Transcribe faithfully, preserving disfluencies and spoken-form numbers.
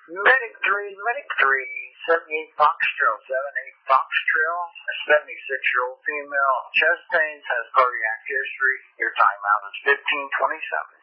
Medic three, Medic three, seventy-eight Foxtrail, seventy-eight Foxtrail, a seventy-six-year-old female, chest pains, has cardiac history. Your timeout is fifteen twenty-seven.